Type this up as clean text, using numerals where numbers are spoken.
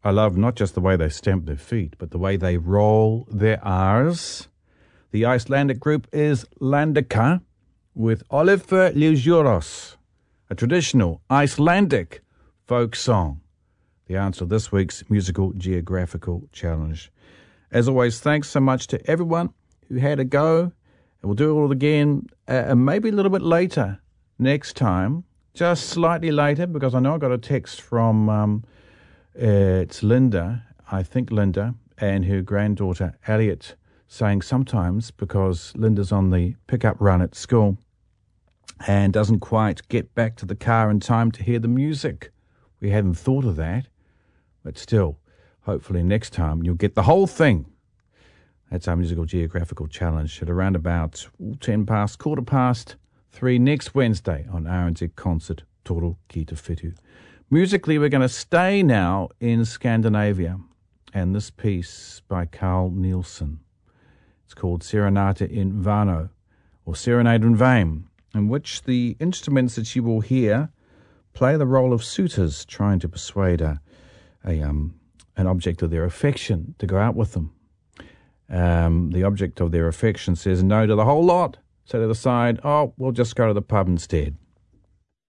I love not just the way they stamp their feet, but the way they roll their R's. The Icelandic group is Landika with Oliver Ljóðs, a traditional Icelandic folk song. The answer to this week's musical geographical challenge. As always, thanks so much to everyone who had a go. And we'll do it all again, maybe a little bit later next time, just slightly later, because I know I got a text from, it's Linda, I think Linda, and her granddaughter Elliot, saying sometimes, because Linda's on the pickup run at school and doesn't quite get back to the car in time to hear the music. We hadn't thought of that. But still, hopefully next time you'll get the whole thing. That's our musical geographical challenge at around about 3:15 next Wednesday on RNZ Concert Toro Ki Te Whitu. Musically, we're going to stay now in Scandinavia, and this piece by Carl Nielsen. It's called Serenata in Vano, or Serenade in Vain, in which the instruments that you will hear play the role of suitors trying to persuade an object of their affection to go out with them. The object of their affection says no to the whole lot, so they decide, we'll just go to the pub instead.